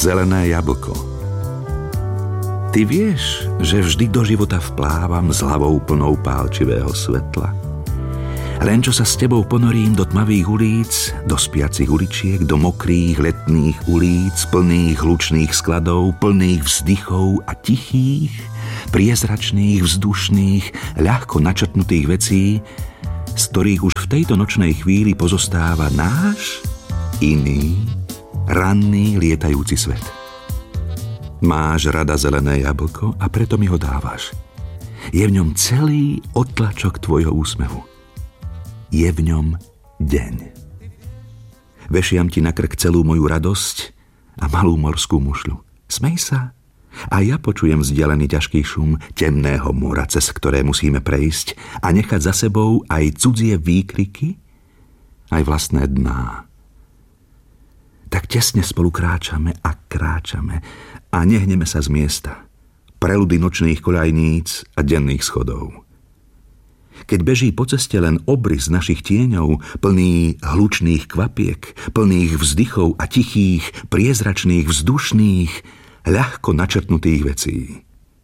Zelené jablko. Ty vieš, že vždy do života vplávam s hlavou plnou pálčivého svetla. Len čo sa s tebou ponorím do tmavých ulíc, do spiacich uličiek, do mokrých letných ulíc, plných hlučných skladov, plných vzdychov a tichých, priezračných, vzdušných, ľahko načrtnutých vecí, z ktorých už v tejto nočnej chvíli pozostáva náš iný, ranný lietajúci svet. Máš rada zelené jablko a preto mi ho dávaš. Je v ňom celý odtlačok tvojho úsmevu. Je v ňom deň. Vešiam ti na krk celú moju radosť a malú morskú mušľu. Smej sa a ja počujem vzdialený ťažký šum temného mora, cez ktoré musíme prejsť a nechať za sebou aj cudzie výkriky, aj vlastné dná. Tak tesne spolu kráčame a kráčame a nehneme sa z miesta. Preludy nočných koľajníc a denných schodov. Keď beží po ceste len obrys našich tieňov, plný hlučných kvapiek, plných vzdychov a tichých, priezračných, vzdušných, ľahko načrtnutých vecí.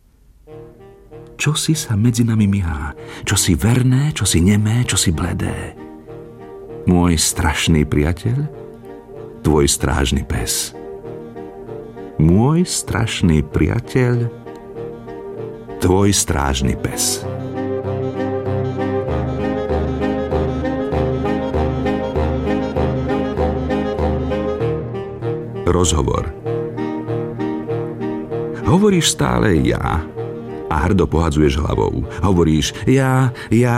Čosi sa medzi nami myhá, čosi verné, čosi nemé, čosi bledé. Môj strašný priateľ, tvoj strážny pes. Môj strašný priateľ, tvoj strážny pes. Rozhovor. Hovoríš stále ja a hrdo pohadzuješ hlavou. Hovoríš ja.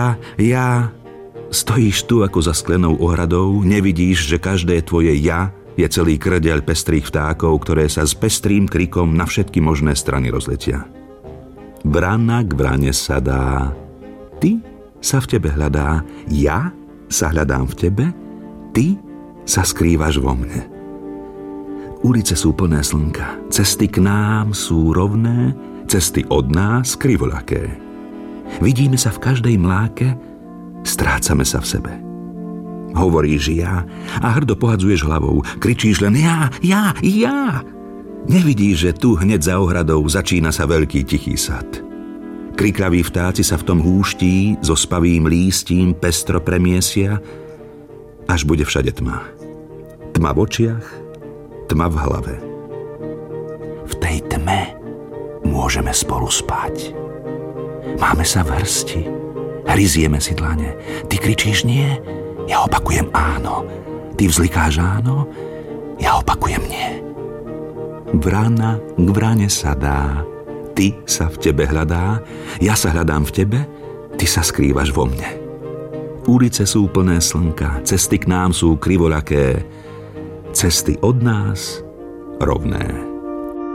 Stojíš tu ako za sklenou ohradou, nevidíš, že každé tvoje ja je celý krdeľ pestrých vtákov, ktoré sa s pestrým krikom na všetky možné strany rozletia. Vrana k vrane sa dá. Ty sa v tebe hľadá, ja sa hľadám v tebe, ty sa skrývaš vo mne. Ulice sú plné slnka, cesty k nám sú rovné, cesty od nás krivolaké. Vidíme sa v každej mláke, strácame sa v sebe. Hovoríš ja a hrdo pohadzuješ hlavou, kričíš len ja. Nevidíš, že tu hneď za ohradou začína sa veľký tichý sad. Kriklaví vtáci sa v tom húští so spavým lístím pestro premiesia, až bude všade tma. Tma v očiach, tma v hlave. V tej tme môžeme spolu spať. Máme sa v hrsti, hryzieme si dlane. Ty kričíš nie, ja opakujem áno. Ty vzlikáš áno, ja opakujem nie. Vrana k vrane sa dá, ty sa v tebe hľadá, ja sa hľadám v tebe, ty sa skrývaš vo mne. Ulice sú plné slnka, cesty k nám sú krivoľaké, cesty od nás rovné.